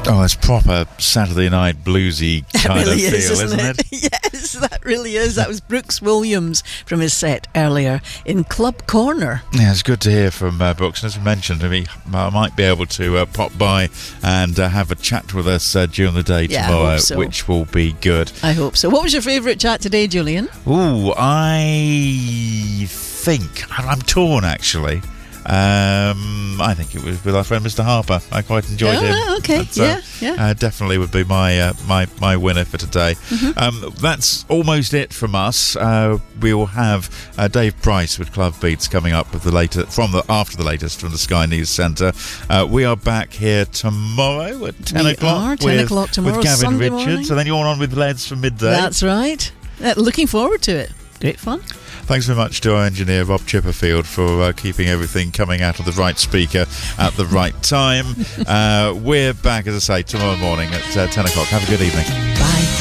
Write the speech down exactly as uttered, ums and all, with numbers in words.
Oh, it's proper Saturday night bluesy kind really of is, feel, isn't, isn't it? it? Yes, that really is. That was Brooks Williams from his set earlier in Club Corner. Yeah, it's good to hear from uh, Brooks. And as we mentioned, I, mean, I might be able to uh, pop by and uh, have a chat with us uh, during the day Yeah, I tomorrow, hope so. which will be good. I hope so. What was your favourite chat today, Julian? Ooh, I think I'm torn actually. Um, I think it was with our friend Mister Harper. I quite enjoyed Oh, him. okay, That's, uh, yeah, yeah. Uh, definitely would be my uh, my my winner for today. Mm-hmm. Um, that's almost it from us. Uh, we will have uh, Dave Price with Club Beats coming up with the later from the after the latest from the Sky News Centre. Uh, we are back here tomorrow at ten We o'clock. are, ten with, o'clock tomorrow, with Gavin Sunday Richards. morning. So then you're on with Les for midday. That's right. Uh, looking forward to it. Great fun. Thanks very much to our engineer Rob Chipperfield for uh, keeping everything coming out of the right speaker at the right time. Uh, we're back, as I say, tomorrow morning at uh, ten o'clock. Have a good evening. Bye.